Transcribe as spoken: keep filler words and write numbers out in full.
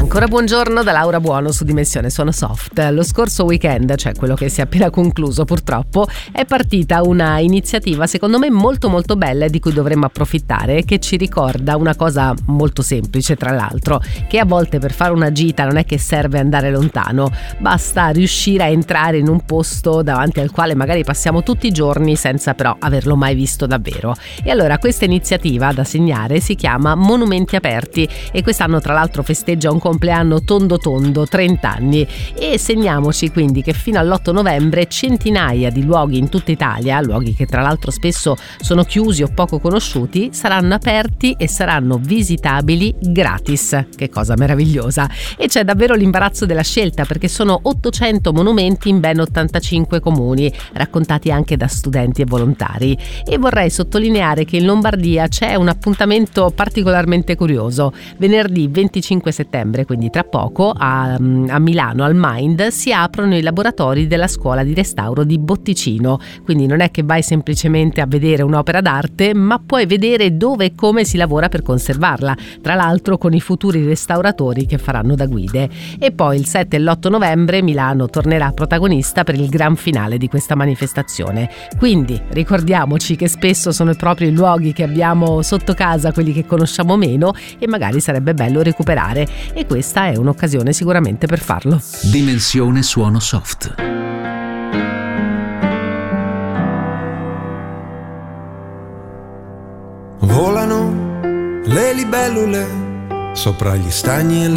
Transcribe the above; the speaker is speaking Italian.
Ancora buongiorno da Laura Buono su Dimensione Suono Soft. Lo scorso weekend, cioè quello che si è appena concluso purtroppo, è partita una iniziativa secondo me molto molto bella di cui dovremmo approfittare, che ci ricorda una cosa molto semplice tra l'altro, che a volte per fare una gita non è che serve andare lontano, basta riuscire a entrare in un posto davanti al quale magari passiamo tutti i giorni senza però averlo mai visto davvero. E allora questa iniziativa da segnare si chiama Monumenti Aperti e quest'anno tra l'altro festeggia un compleanno tondo tondo, trenta anni, e segniamoci quindi che fino all'otto novembre centinaia di luoghi in tutta Italia, luoghi che tra l'altro spesso sono chiusi o poco conosciuti, saranno aperti e saranno visitabili gratis. Che cosa meravigliosa! E c'è davvero l'imbarazzo della scelta, perché sono ottocento monumenti in ben ottantacinque comuni, raccontati anche da studenti e volontari. E vorrei sottolineare che in Lombardia c'è un appuntamento particolarmente curioso. Venerdì venticinque settembre, quindi tra poco, a, a Milano, al Mind, si aprono i laboratori della scuola di restauro di Botticino. Quindi non è che vai semplicemente a vedere un'opera d'arte, ma puoi vedere dove e come si lavora per conservarla, tra l'altro con i futuri restauratori che faranno da guide. E poi il sette e l'otto novembre Milano tornerà protagonista per il gran finale di questa manifestazione. Quindi ricordiamoci che spesso sono proprio i luoghi che abbiamo sotto casa quelli che conosciamo meno e magari sarebbe bello recuperare, e questa è un'occasione sicuramente per farlo. Dimensione Suono Soft. Volano le libellule sopra gli stagni e